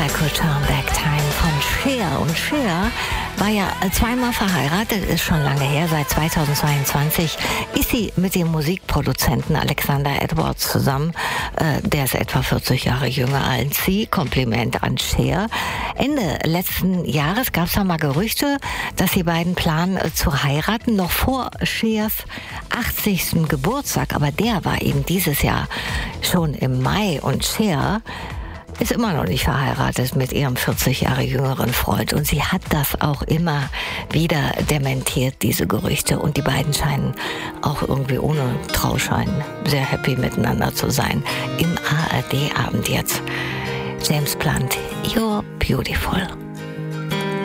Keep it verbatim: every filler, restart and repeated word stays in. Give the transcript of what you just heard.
I Could Turn Back Time von Cher. Und Cher war ja zweimal verheiratet, ist schon lange her. Seit zweitausendzweiundzwanzig ist sie mit dem Musikproduzenten Alexander Edwards zusammen. Äh, der ist etwa vierzig Jahre jünger als sie. Kompliment an Cher. Ende letzten Jahres gab es da mal Gerüchte, dass die beiden planen äh, zu heiraten, noch vor Chers achtzigsten Geburtstag. Aber der war eben dieses Jahr schon im Mai. Und Cher ist immer noch nicht verheiratet mit ihrem vierzig Jahre jüngeren Freund. Und sie hat das auch immer wieder dementiert, diese Gerüchte. Und die beiden scheinen auch irgendwie ohne Trauschein sehr happy miteinander zu sein. Im A R D-Abend jetzt. James Blunt, You're Beautiful.